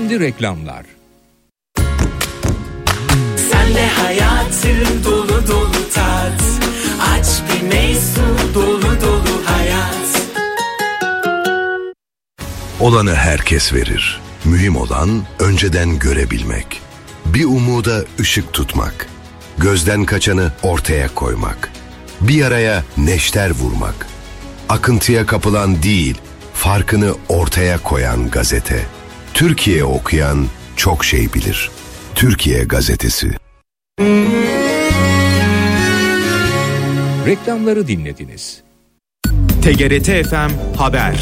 Şimdi reklamlar. Sen de hayatı dolu dolu tat. Aç bir meysu dolu dolu hayat. Olanı herkes verir. Mühim olan önceden görebilmek. Bir umuda ışık tutmak. Gözden kaçanı ortaya koymak. Bir yaraya neşter vurmak. Akıntıya kapılan değil, farkını ortaya koyan gazete. Türkiye okuyan çok şey bilir. Türkiye Gazetesi. Reklamları dinlediniz. TGRT FM Haber.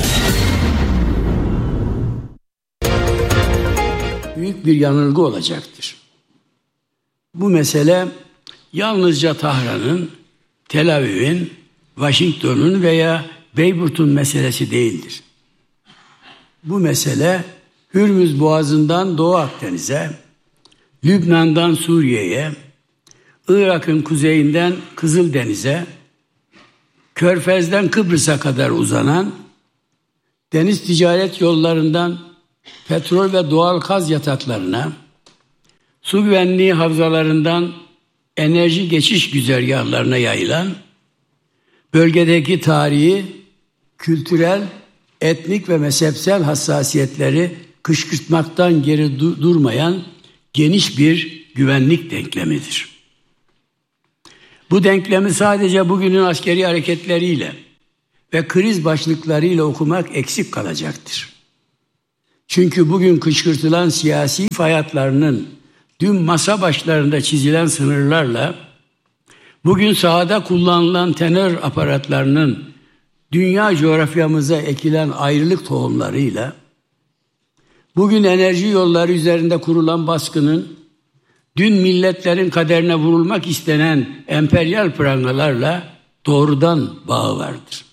Büyük bir yanılgı olacaktır. Bu mesele yalnızca Tahran'ın, Tel Aviv'in, Washington'un veya Beyrut'un meselesi değildir. Bu mesele Hürmüz Boğazı'ndan Doğu Akdeniz'e, Lübnan'dan Suriye'ye, Irak'ın kuzeyinden Kızıldeniz'e, Körfez'den Kıbrıs'a kadar uzanan deniz ticaret yollarından petrol ve doğal gaz yataklarına, su güvenliği havzalarından enerji geçiş güzergahlarına yayılan, bölgedeki tarihi, kültürel, etnik ve mezhepsel hassasiyetleri kışkırtmaktan geri durmayan geniş bir güvenlik denklemidir. Bu denklemi sadece bugünün askeri hareketleriyle ve kriz başlıklarıyla okumak eksik kalacaktır. Çünkü bugün kışkırtılan siyasi hayatlarının dün masa başlarında çizilen sınırlarla, bugün sahada kullanılan terör aparatlarının dünya coğrafyamıza ekilen ayrılık tohumlarıyla, bugün enerji yolları üzerinde kurulan baskının, dün milletlerin kaderine vurulmak istenen emperyal prangalarla doğrudan bağı vardır.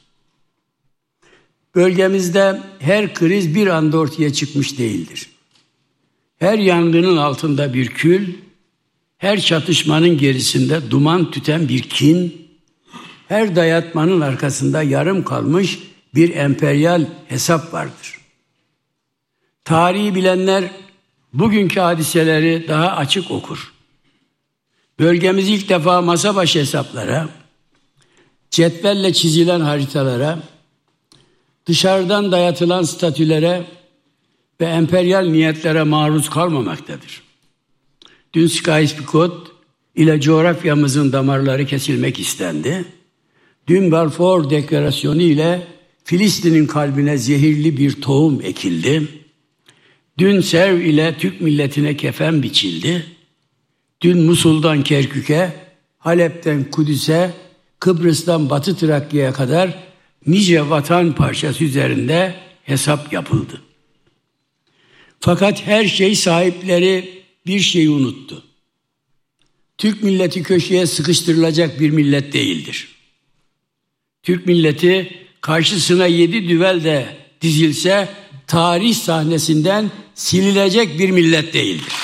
Bölgemizde her kriz bir anda ortaya çıkmış değildir. Her yangının altında bir kül, her çatışmanın gerisinde duman tüten bir kin, her dayatmanın arkasında yarım kalmış bir emperyal hesap vardır. Tarihi bilenler bugünkü hadiseleri daha açık okur. Bölgemiz ilk defa masa başı hesaplara, cetvelle çizilen haritalara, dışarıdan dayatılan statülere ve emperyal niyetlere maruz kalmamaktadır. Dün Sykes-Picot ile coğrafyamızın damarları kesilmek istendi. Dün Balfour Deklarasyonu ile Filistin'in kalbine zehirli bir tohum ekildi. Dün Sevr ile Türk milletine kefen biçildi. Dün Musul'dan Kerkük'e, Halep'ten Kudüs'e, Kıbrıs'tan Batı Trakya'ya kadar nice vatan parçası üzerinde hesap yapıldı. Fakat her şey sahipleri bir şeyi unuttu. Türk milleti köşeye sıkıştırılacak bir millet değildir. Türk milleti karşısına 7 düvel de dizilse tarih sahnesinden sililecek bir millet değildir.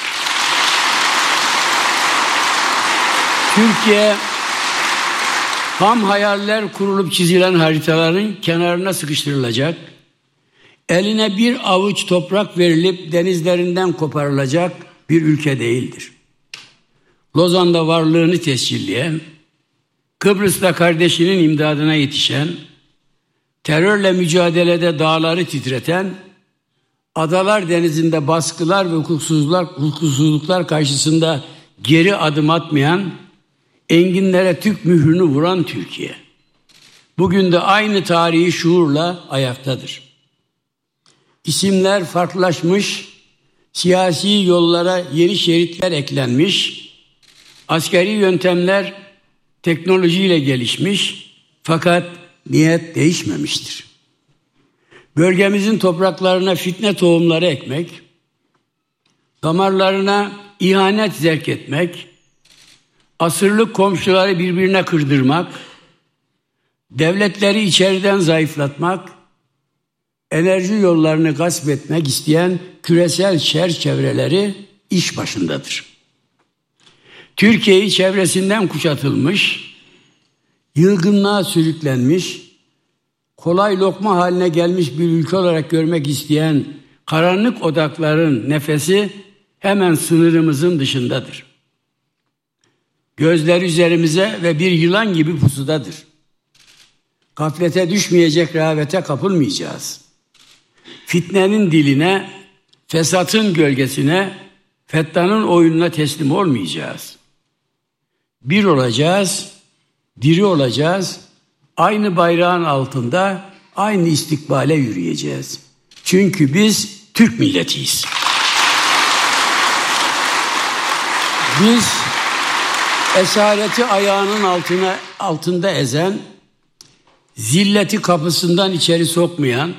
Türkiye ham hayaller kurulup çizilen haritaların kenarına sıkıştırılacak, eline bir avuç toprak verilip denizlerinden koparılacak bir ülke değildir. Lozan'da varlığını tescilleyen, Kıbrıs'ta kardeşinin imdadına yetişen, terörle mücadelede dağları titreten, Adalar Denizi'nde baskılar ve hukuksuzluklar karşısında geri adım atmayan, enginlere Türk mührünü vuran Türkiye, bugün de aynı tarihi şuurla ayaktadır. İsimler farklılaşmış, siyasi yollara yeni şeritler eklenmiş, askeri yöntemler teknolojiyle gelişmiş, fakat niyet değişmemiştir. Bölgemizin topraklarına fitne tohumları ekmek, damarlarına ihanet zerk etmek, asırlık komşuları birbirine kırdırmak, devletleri içeriden zayıflatmak, enerji yollarını gasp etmek isteyen küresel şer çevreleri iş başındadır. Türkiye'yi çevresinden kuşatılmış, yılgınlığa sürüklenmiş, kolay lokma haline gelmiş bir ülke olarak görmek isteyen karanlık odakların nefesi hemen sınırımızın dışındadır. Gözler üzerimize ve bir yılan gibi pusudadır. Gaflete düşmeyecek rehavete kapılmayacağız. Fitnenin diline, fesatın gölgesine, fettanın oyununa teslim olmayacağız. Bir olacağız, diri olacağız, aynı bayrağın altında, aynı istikbale yürüyeceğiz. Çünkü biz Türk milletiyiz. Biz esareti ayağının altında ezen, zilleti kapısından içeri sokmayan,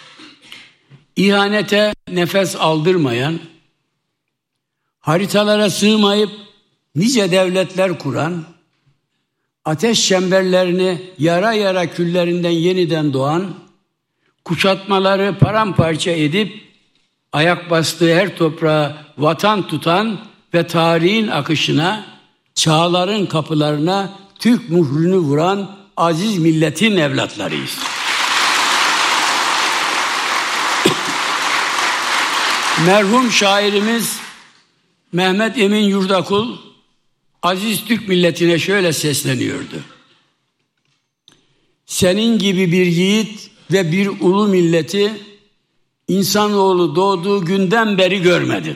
ihanete nefes aldırmayan, haritalara sığmayıp nice devletler kuran, ateş çemberlerini yara yara küllerinden yeniden doğan, kuşatmaları paramparça edip ayak bastığı her toprağa vatan tutan ve tarihin akışına, çağların kapılarına Türk mührünü vuran aziz milletin evlatlarıyız. Merhum şairimiz Mehmet Emin Yurdakul, aziz Türk milletine şöyle sesleniyordu. Senin gibi bir yiğit ve bir ulu milleti insanoğlu doğduğu günden beri görmedi.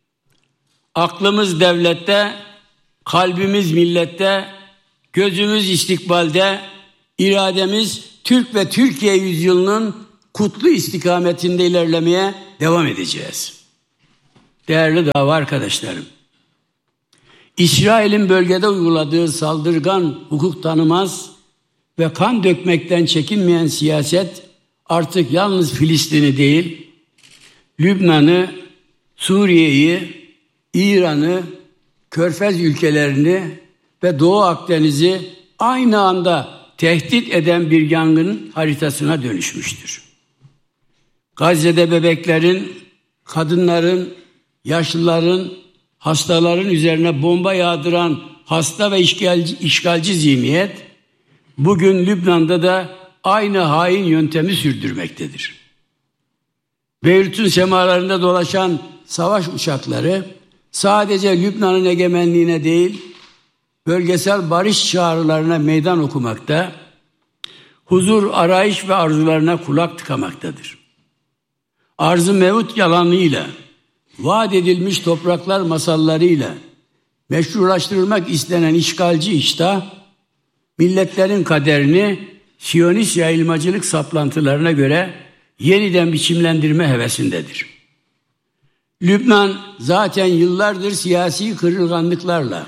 Aklımız devlette, kalbimiz millette, gözümüz istikbalde, irademiz Türk ve Türkiye yüzyılının kutlu istikametinde ilerlemeye devam edeceğiz. Değerli dava arkadaşlarım, İsrail'in bölgede uyguladığı saldırgan, hukuk tanımaz ve kan dökmekten çekinmeyen siyaset artık yalnız Filistin'i değil, Lübnan'ı, Suriye'yi, İran'ı, Körfez ülkelerini ve Doğu Akdeniz'i aynı anda tehdit eden bir yangın haritasına dönüşmüştür. Gazze'de bebeklerin, kadınların, yaşlıların, hastaların üzerine bomba yağdıran hasta ve işgalci zihniyet, bugün Lübnan'da da aynı hain yöntemi sürdürmektedir. Beyrut'un semalarında dolaşan savaş uçakları sadece Lübnan'ın egemenliğine değil, bölgesel barış çağrılarına meydan okumakta, huzur arayış ve arzularına kulak tıkamaktadır. Arz-ı mevut yalanıyla, vaat edilmiş topraklar masallarıyla meşrulaştırılmak istenen işgalci iştah, milletlerin kaderini Siyonist yayılmacılık saplantılarına göre yeniden biçimlendirme hevesindedir. Lübnan zaten yıllardır siyasi kırılganlıklarla,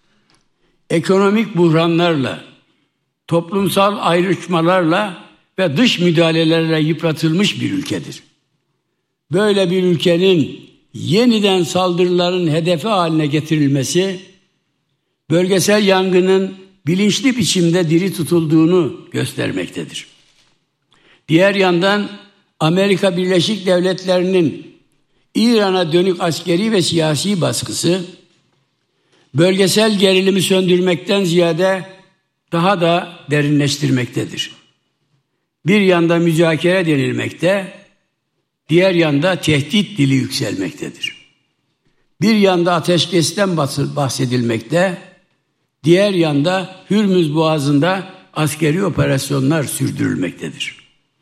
ekonomik buhranlarla, toplumsal ayrışmalarla ve dış müdahalelerle yıpratılmış bir ülkedir. Böyle bir ülkenin yeniden saldırıların hedefi haline getirilmesi, bölgesel yangının bilinçli biçimde diri tutulduğunu göstermektedir. Diğer yandan Amerika Birleşik Devletleri'nin İran'a dönük askeri ve siyasi baskısı, bölgesel gerilimi söndürmekten ziyade daha da derinleştirmektedir. Bir yanda müzakere denilmekte, diğer yanda tehdit dili yükselmektedir. Bir yanda ateşkesten bahsedilmekte, diğer yanda Hürmüz Boğazı'nda askeri operasyonlar sürdürülmektedir.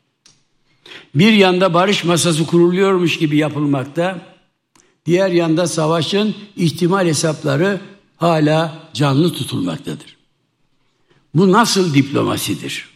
Bir yanda barış masası kuruluyormuş gibi yapılmakta, diğer yanda savaşın ihtimal hesapları hala canlı tutulmaktadır. Bu nasıl diplomasidir?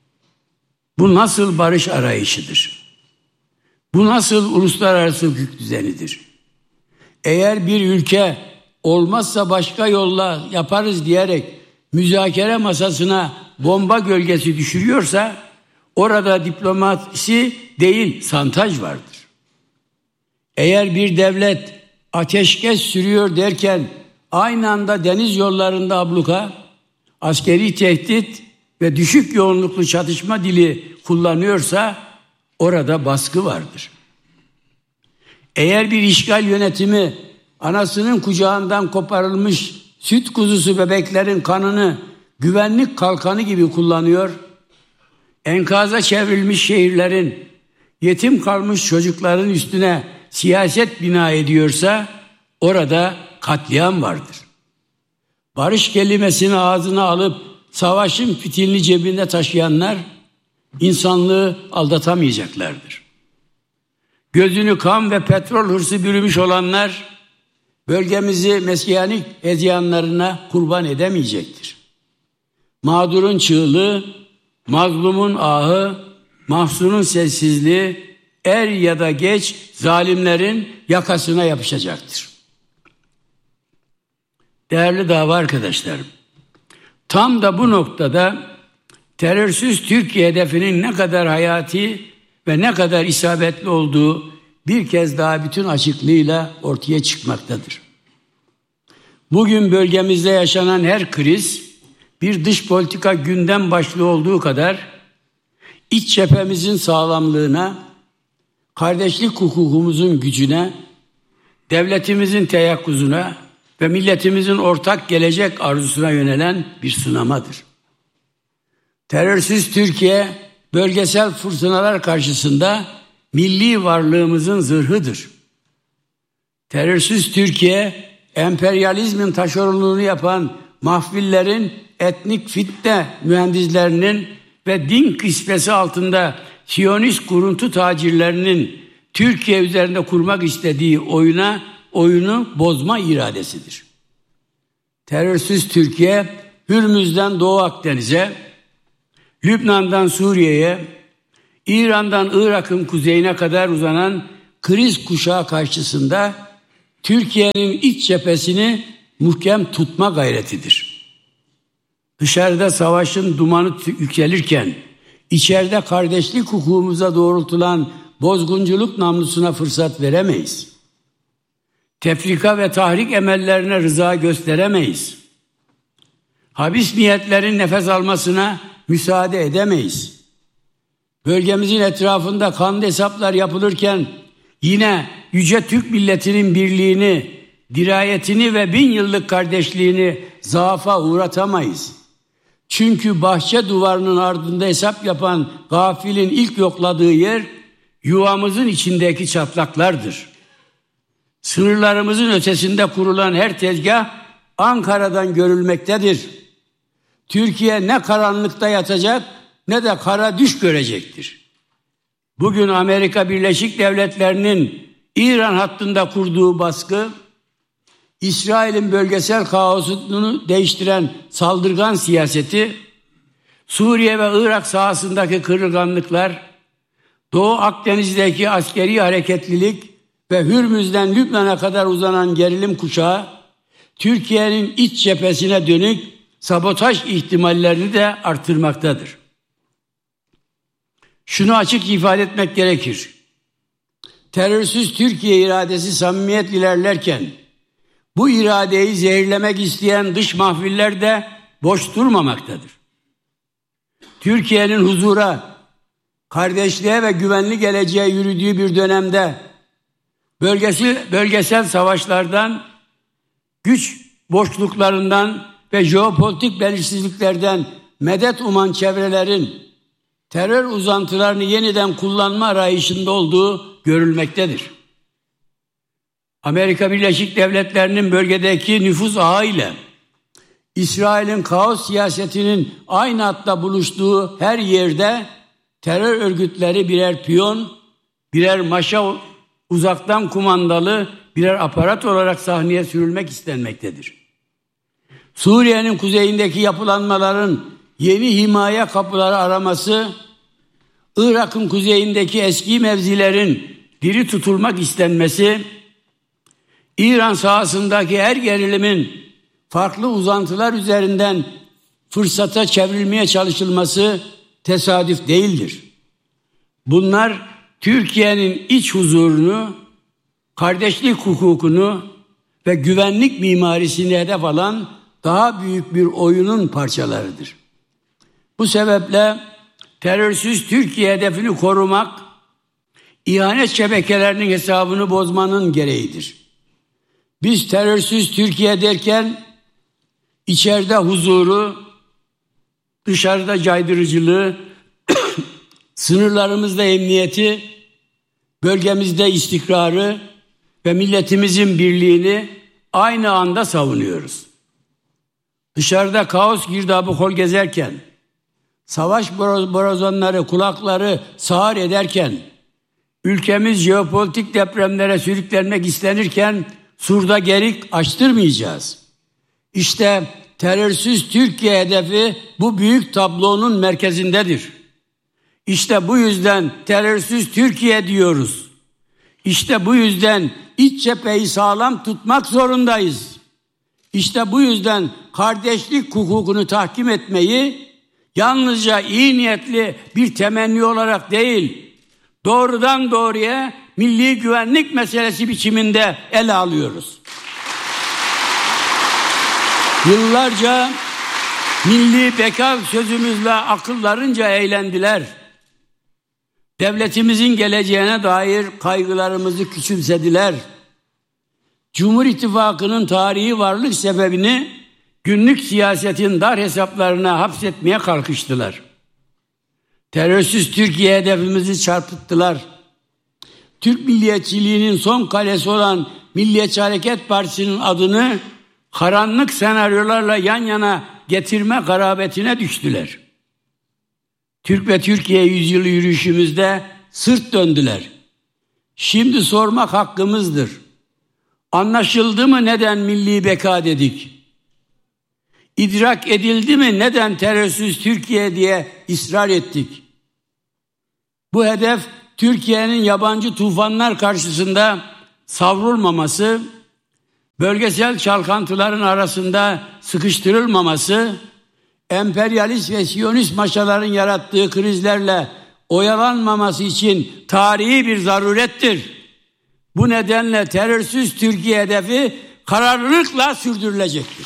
Bu nasıl barış arayışıdır? Bu nasıl uluslararası hukuk düzenidir? Eğer bir ülke olmazsa başka yolla yaparız diyerek müzakere masasına bomba gölgesi düşürüyorsa orada diplomasi değil santaj vardır. Eğer bir devlet ateşkes sürüyor derken aynı anda deniz yollarında abluka, askeri tehdit ve düşük yoğunluklu çatışma dili kullanıyorsa orada baskı vardır. Eğer bir işgal yönetimi anasının kucağından koparılmış süt kuzusu bebeklerin kanını güvenlik kalkanı gibi kullanıyor, enkaza çevrilmiş şehirlerin yetim kalmış çocukların üstüne siyaset bina ediyorsa orada katliam vardır. Barış kelimesini ağzına alıp savaşın fitilini cebinde taşıyanlar insanlığı aldatamayacaklardır. Gözünü kan ve petrol hırsı bürümüş olanlar bölgemizi mesyanik hezeyanlarına kurban edemeyecektir. Mağdurun çığlığı, mazlumun ahı, mahzunun sessizliği er ya da geç zalimlerin yakasına yapışacaktır. Değerli dava arkadaşlarım, tam da bu noktada terörsüz Türkiye hedefinin ne kadar hayati ve ne kadar isabetli olduğu bir kez daha bütün açıklığıyla ortaya çıkmaktadır. Bugün bölgemizde yaşanan her kriz bir dış politika gündem başlığı olduğu kadar iç cephemizin sağlamlığına, kardeşlik hukukumuzun gücüne, devletimizin teyakkuzuna ve milletimizin ortak gelecek arzusuna yönelen bir sınamadır. Terörsüz Türkiye, bölgesel fırtınalar karşısında milli varlığımızın zırhıdır. Terörsüz Türkiye, emperyalizmin taşeronluğunu yapan mahfillerin, etnik fitne mühendislerinin ve din kisvesi altında Siyonist kuruntu tacirlerinin Türkiye üzerinde kurmak istediği oyunu bozma iradesidir. Terörsüz Türkiye, Hürmüz'den Doğu Akdeniz'e, Lübnan'dan Suriye'ye, İran'dan Irak'ın kuzeyine kadar uzanan kriz kuşağı karşısında Türkiye'nin iç cephesini muhkem tutma gayretidir. Dışarıda savaşın dumanı yükselirken, içeride kardeşlik hukukumuza doğrultulan bozgunculuk namlusuna fırsat veremeyiz. Tefrika ve tahrik emellerine rıza gösteremeyiz. Habis niyetlerin nefes almasına müsaade edemeyiz. Bölgemizin etrafında kanlı hesaplar yapılırken yine yüce Türk milletinin birliğini, dirayetini ve 1000 yıllık kardeşliğini zaafa uğratamayız. Çünkü bahçe duvarının ardında hesap yapan gafilin ilk yokladığı yer yuvamızın içindeki çatlaklardır. Sınırlarımızın ötesinde kurulan her tezgah Ankara'dan görülmektedir. Türkiye ne karanlıkta yatacak ne de kara düş görecektir. Bugün Amerika Birleşik Devletleri'nin İran hattında kurduğu baskı, İsrail'in bölgesel kaosunu değiştiren saldırgan siyaseti, Suriye ve Irak sahasındaki kırılganlıklar, Doğu Akdeniz'deki askeri hareketlilik ve Hürmüz'den Lübnan'a kadar uzanan gerilim kuşağı, Türkiye'nin iç cephesine dönük sabotaj ihtimallerini de artırmaktadır. Şunu açık ifade etmek gerekir. Terörsüz Türkiye iradesi samimiyet ilerlerken, bu iradeyi zehirlemek isteyen dış mahfiller de boş durmamaktadır. Türkiye'nin huzura, kardeşliğe ve güvenli geleceğe yürüdüğü bir dönemde bölgesel savaşlardan, güç boşluklarından ve jeopolitik belirsizliklerden medet uman çevrelerin terör uzantılarını yeniden kullanma arayışında olduğu görülmektedir. Amerika Birleşik Devletleri'nin bölgedeki nüfuz ağı ile İsrail'in kaos siyasetinin aynı hatta buluştuğu her yerde terör örgütleri birer piyon, birer maşa, uzaktan kumandalı birer aparat olarak sahneye sürülmek istenmektedir. Suriye'nin kuzeyindeki yapılanmaların yeni himaye kapıları araması, Irak'ın kuzeyindeki eski mevzilerin diri tutulmak istenmesi, İran sahasındaki her gerilimin farklı uzantılar üzerinden fırsata çevrilmeye çalışılması tesadüf değildir. Bunlar Türkiye'nin iç huzurunu, kardeşlik hukukunu ve güvenlik mimarisini hedef alan daha büyük bir oyunun parçalarıdır. Bu sebeple terörsüz Türkiye hedefini korumak, ihanet şebekelerinin hesabını bozmanın gereğidir. Biz terörsüz Türkiye derken içeride huzuru, dışarıda caydırıcılığı, sınırlarımızda emniyeti bölgemizde istikrarı ve milletimizin birliğini aynı anda savunuyoruz. Dışarıda kaos girdabı kol gezerken, savaş borazanları kulakları sağır ederken, ülkemiz jeopolitik depremlere sürüklenmek istenirken surda gerik açtırmayacağız. İşte terörsüz Türkiye hedefi bu büyük tablonun merkezindedir. İşte bu yüzden terörsüz Türkiye diyoruz. İşte bu yüzden iç cepheyi sağlam tutmak zorundayız. İşte bu yüzden kardeşlik hukukunu tahkim etmeyi yalnızca iyi niyetli bir temenni olarak değil, doğrudan doğruya milli güvenlik meselesi biçiminde ele alıyoruz. Yıllarca milli beka sözümüzle akıllarınca eğlendiler. Devletimizin geleceğine dair kaygılarımızı küçümsediler. Cumhur İttifakı'nın tarihi varlık sebebini günlük siyasetin dar hesaplarına hapsetmeye kalkıştılar. Terörsüz Türkiye hedefimizi çarpıttılar. Türk milliyetçiliğinin son kalesi olan Milliyetçi Hareket Partisi'nin adını karanlık senaryolarla yan yana getirme garabetine düştüler. Türk ve Türkiye yüzyılı yürüyüşümüzde sırt döndüler. Şimdi sormak hakkımızdır. Anlaşıldı mı neden milli beka dedik? İdrak edildi mi neden terörsüz Türkiye diye ısrar ettik? Bu hedef Türkiye'nin yabancı tufanlar karşısında savrulmaması, bölgesel çalkantıların arasında sıkıştırılmaması, emperyalist ve siyonist maşaların yarattığı krizlerle oyalanmaması için tarihi bir zarurettir. Bu nedenle terörsüz Türkiye hedefi kararlılıkla sürdürülecektir.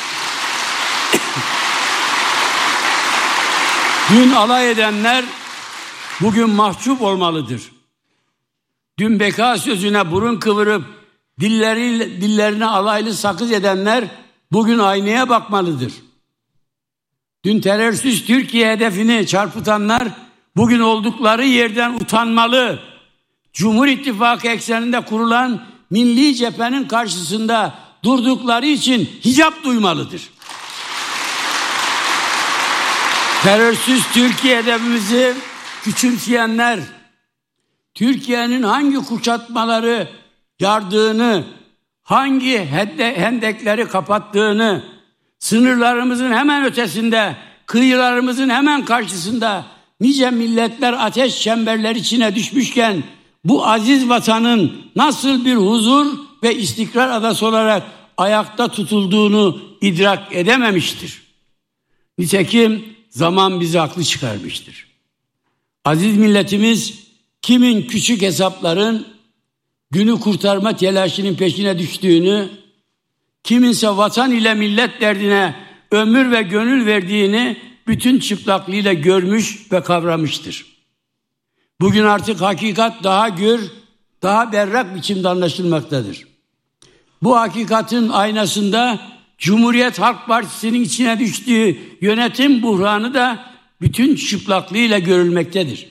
Dün alay edenler bugün mahcup olmalıdır. Dün beka sözüne burun kıvırıp dillerine alaylı sakız edenler bugün aynaya bakmalıdır. Dün terörsüz Türkiye hedefini çarpıtanlar bugün oldukları yerden utanmalı. Cumhur İttifakı ekseninde kurulan milli cephenin karşısında durdukları için hicap duymalıdır. Terörsüz Türkiye hedefimizi küçümseyenler, Türkiye'nin hangi kuşatmaları yardığını, hangi hendekleri kapattığını, sınırlarımızın hemen ötesinde, kıyılarımızın hemen karşısında nice milletler ateş çemberleri içine düşmüşken bu aziz vatanın nasıl bir huzur ve istikrar adası olarak ayakta tutulduğunu idrak edememiştir. Nitekim zaman bizi haklı çıkarmıştır. Aziz milletimiz kimin küçük hesapların günü kurtarma telaşının peşine düştüğünü, kiminse vatan ile millet derdine ömür ve gönül verdiğini bütün çıplaklığıyla görmüş ve kavramıştır. Bugün artık hakikat daha gür, daha berrak biçimde anlaşılmaktadır. Bu hakikatin aynasında Cumhuriyet Halk Partisi'nin içine düştüğü yönetim buhranı da bütün çıplaklığıyla görülmektedir.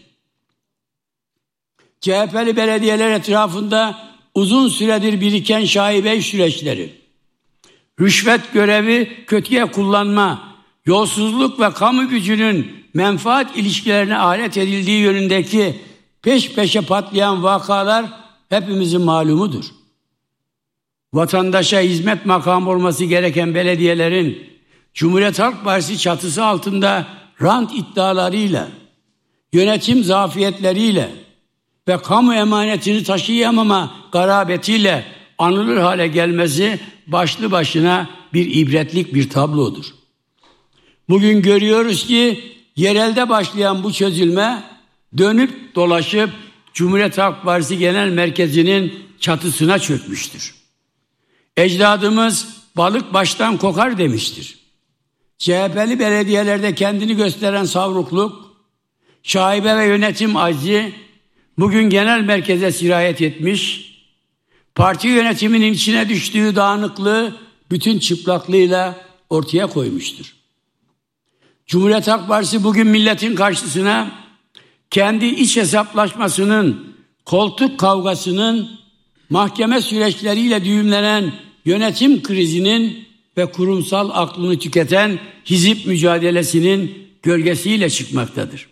CHP'li belediyeler etrafında uzun süredir biriken şaibe süreçleri, rüşvet görevi kötüye kullanma, yolsuzluk ve kamu gücünün menfaat ilişkilerine alet edildiği yönündeki peş peşe patlayan vakalar hepimizin malumudur. Vatandaşa hizmet makamı olması gereken belediyelerin Cumhuriyet Halk Partisi çatısı altında rant iddialarıyla, yönetim zafiyetleriyle ve kamu emanetini taşıyamama garabetiyle anılır hale gelmesi başlı başına bir ibretlik bir tablodur. Bugün görüyoruz ki yerelde başlayan bu çözülme dönüp dolaşıp Cumhuriyet Halk Partisi Genel Merkezi'nin çatısına çökmüştür. Ecdadımız balık baştan kokar demiştir. CHP'li belediyelerde kendini gösteren savrukluk, şaibe ve yönetim aczi bugün genel merkeze sirayet etmiş, parti yönetiminin içine düştüğü dağınıklığı bütün çıplaklığıyla ortaya koymuştur. Cumhuriyet Halk Partisi bugün milletin karşısına kendi iç hesaplaşmasının koltuk kavgasının, mahkeme süreçleriyle düğümlenen yönetim krizinin ve kurumsal aklını tüketen hizip mücadelesinin gölgesiyle çıkmaktadır.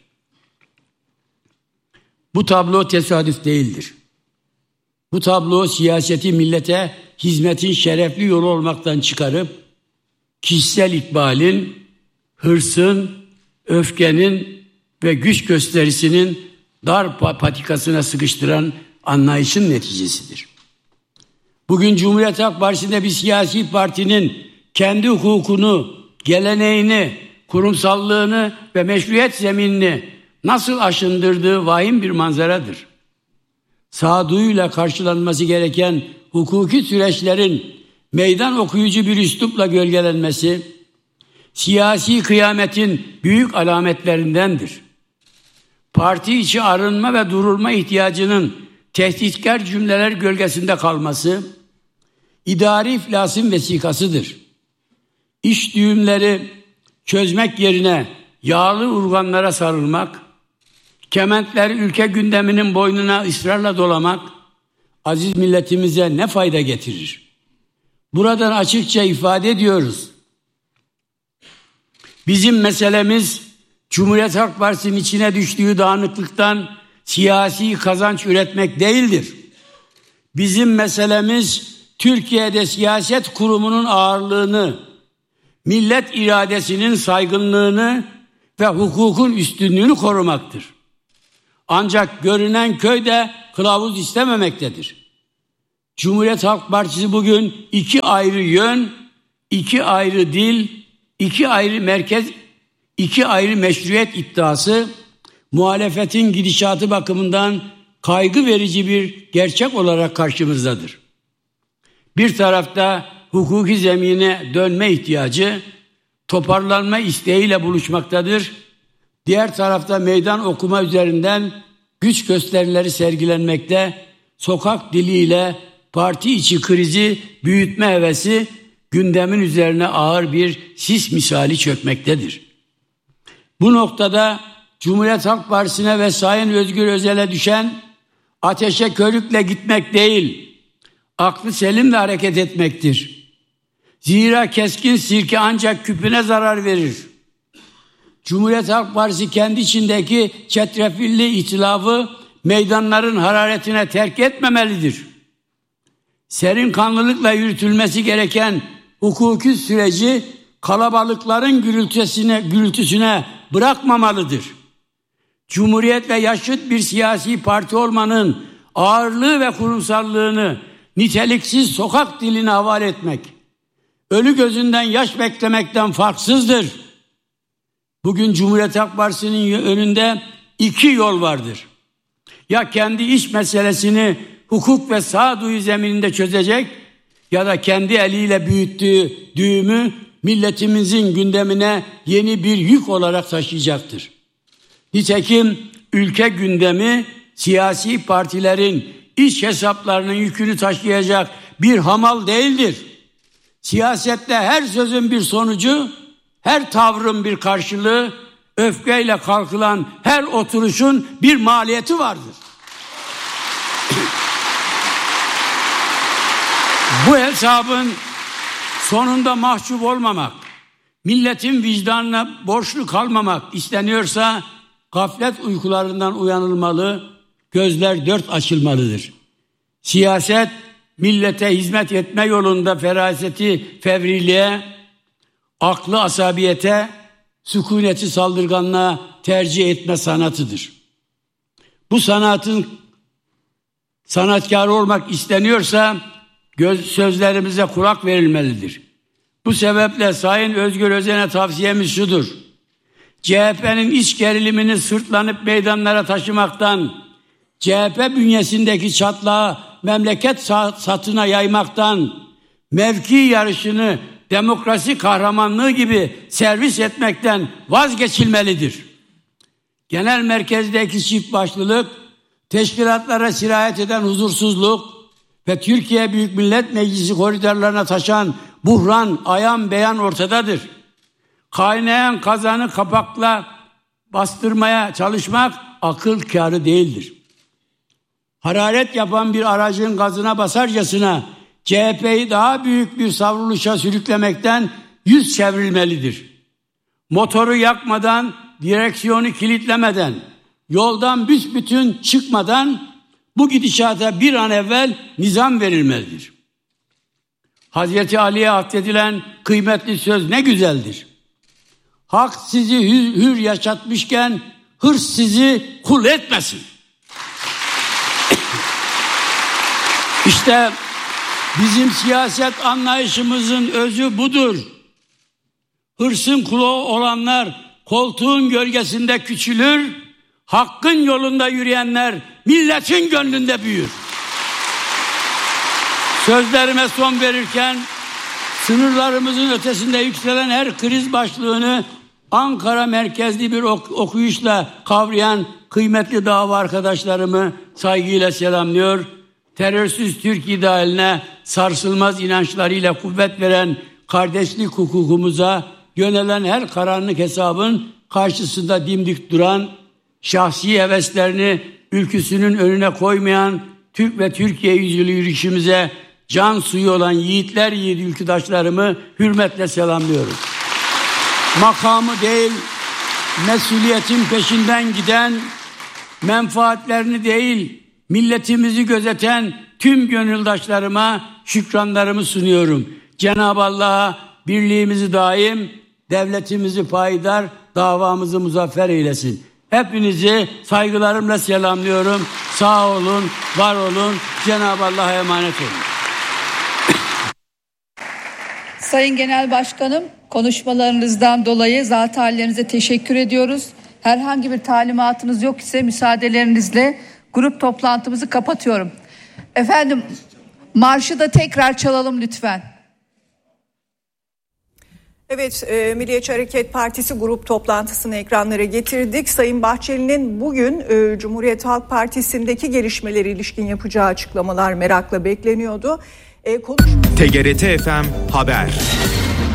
Bu tablo tesadüf değildir. Bu tablo siyaseti millete hizmetin şerefli yolu olmaktan çıkarıp kişisel ikbalin, hırsın, öfkenin ve güç gösterisinin dar patikasına sıkıştıran anlayışın neticesidir. Bugün Cumhuriyet Halk Partisi'nde bir siyasi partinin kendi hukukunu, geleneğini, kurumsallığını ve meşruiyet zeminini nasıl aşındırdığı vahim bir manzaradır. Sağduyuyla karşılanması gereken hukuki süreçlerin meydan okuyucu bir üslupla gölgelenmesi, siyasi kıyametin büyük alametlerindendir. Parti içi arınma ve durulma ihtiyacının tehditkar cümleler gölgesinde kalması, idari iflasın vesikasıdır. İş düğümleri çözmek yerine yağlı urganlara sarılmak, kementleri ülke gündeminin boynuna ısrarla dolamak, aziz milletimize ne fayda getirir? Buradan açıkça ifade ediyoruz. Bizim meselemiz Cumhuriyet Halk Partisi'nin içine düştüğü dağınıklıktan siyasi kazanç üretmek değildir. Bizim meselemiz Türkiye'de siyaset kurumunun ağırlığını, millet iradesinin saygınlığını ve hukukun üstünlüğünü korumaktır. Ancak görünen köyde kılavuz istememektedir. Cumhuriyet Halk Partisi bugün iki ayrı yön, iki ayrı dil, iki ayrı merkez, iki ayrı meşruiyet iddiası, muhalefetin gidişatı bakımından kaygı verici bir gerçek olarak karşımızdadır. Bir tarafta hukuki zemine dönme ihtiyacı, toparlanma isteğiyle buluşmaktadır. Diğer tarafta meydan okuma üzerinden güç gösterileri sergilenmekte, sokak diliyle parti içi krizi büyütme hevesi gündemin üzerine ağır bir sis misali çökmektedir. Bu noktada Cumhuriyet Halk Partisi'ne ve Sayın Özgür Özel'e düşen ateşe körükle gitmek değil, aklı selimle hareket etmektir. Zira keskin sirke ancak küpüne zarar verir. Cumhuriyet Halk Partisi kendi içindeki çetrefilli ihtilafı meydanların hararetine terk etmemelidir. Serin kanlılıkla yürütülmesi gereken hukuki süreci kalabalıkların gürültüsüne bırakmamalıdır. Cumhuriyetle yaşıt bir siyasi parti olmanın ağırlığı ve kurumsallığını niteliksiz sokak diline havale etmek, ölü gözünden yaş beklemekten farksızdır. Bugün Cumhuriyet Halk Partisi'nin önünde iki yol vardır. Ya kendi iç meselesini hukuk ve sağduyu zemininde çözecek ya da kendi eliyle büyüttüğü düğümü milletimizin gündemine yeni bir yük olarak taşıyacaktır. Nitekim ülke gündemi siyasi partilerin iç hesaplarının yükünü taşıyacak bir hamal değildir. Siyasette her sözün bir sonucu, her tavrın bir karşılığı, öfkeyle kalkılan her oturuşun bir maliyeti vardır. Bu hesabın sonunda mahcup olmamak, milletin vicdanına borçlu kalmamak isteniyorsa gaflet uykularından uyanılmalı, gözler dört açılmalıdır. Siyaset, millete hizmet etme yolunda feraseti fevriliğe, aklı asabiyete, sükuneti saldırganlığa tercih etme sanatıdır. Bu sanatın sanatkarı olmak isteniyorsa sözlerimize kulak verilmelidir. Bu sebeple Sayın Özgür Özel'e tavsiyemiz şudur: CHP'nin iç gerilimini sırtlanıp meydanlara taşımaktan, CHP bünyesindeki çatlağı memleket satına yaymaktan, mevki yarışını demokrasi kahramanlığı gibi servis etmekten vazgeçilmelidir. Genel merkezdeki çift başlılık, teşkilatlara sirayet eden huzursuzluk ve Türkiye Büyük Millet Meclisi koridorlarına taşan buhran ayan beyan ortadadır. Kaynayan kazanı kapakla bastırmaya çalışmak akıl kârı değildir. hararet yapan bir aracın gazına basarcasına CHP'yi daha büyük bir savruluşa sürüklemekten yüz çevrilmelidir. Motoru yakmadan, direksiyonu kilitlemeden, yoldan büsbütün çıkmadan bu gidişata bir an evvel nizam verilmelidir. Hazreti Ali'ye atfedilen kıymetli söz ne güzeldir. Hak sizi hür yaşatmışken hırs sizi kul etmesin. İşte bizim siyaset anlayışımızın özü budur. Hırsın kulu olanlar koltuğun gölgesinde küçülür, hakkın yolunda yürüyenler milletin gönlünde büyür. Sözlerime son verirken sınırlarımızın ötesinde yükselen her kriz başlığını Ankara merkezli bir okuyuşla kavrayan kıymetli dava arkadaşlarımı saygıyla selamlıyor. Terörsüz Türk idealine sarsılmaz inançlarıyla kuvvet veren kardeşlik hukukumuza yönelen her karanlık hesabın karşısında dimdik duran, şahsi heveslerini ülküsünün önüne koymayan Türk ve Türkiye yüzlü yürüyüşümüze can suyu olan yiğitler yiğit ülküdaşlarımı hürmetle selamlıyorum. Makamı değil, mesuliyetin peşinden giden, menfaatlerini değil, milletimizi gözeten tüm gönüldaşlarıma şükranlarımı sunuyorum. Cenab-ı Allah'a birliğimizi daim, devletimizi payidar, davamızı muzaffer eylesin. Hepinizi saygılarımla selamlıyorum. Sağ olun, var olun. Cenab-ı Allah'a emanet olun. Sayın Genel Başkanım, konuşmalarınızdan dolayı zat hallerinize teşekkür ediyoruz. Herhangi bir talimatınız yok ise müsaadelerinizle grup toplantımızı kapatıyorum. Efendim, marşı da tekrar çalalım lütfen. Evet, Milliyetçi Hareket Partisi grup toplantısını ekranlara getirdik. Sayın Bahçeli'nin bugün Cumhuriyet Halk Partisi'ndeki gelişmeleri ilişkin yapacağı açıklamalar merakla bekleniyordu. TGRT FM Haber.